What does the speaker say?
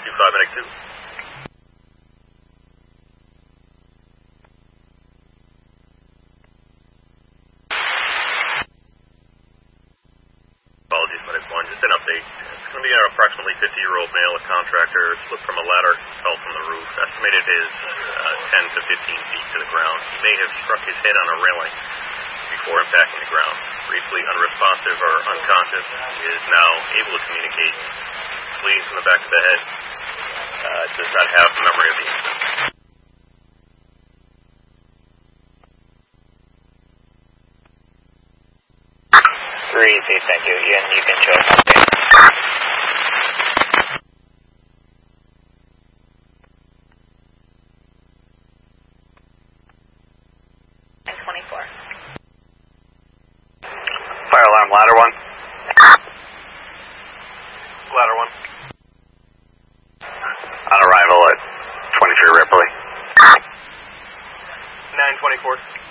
25 minute 2. Apologies, minute 1. Just an update. It's going to be an approximately 50-year-old male, a contractor, slipped from a ladder, fell from the roof. Estimated is 10 to 15 feet to the ground. He may have struck his head on a railing before impacting the ground. Briefly unresponsive or unconscious. He is now able to communicate. Bleeding from the back of the head. Does not have memory of the incident. 3, thank you. Ian, you can show us update. 24. Fire alarm, ladder 1. Ladder 1. On arrival at 23 Ripley. 924.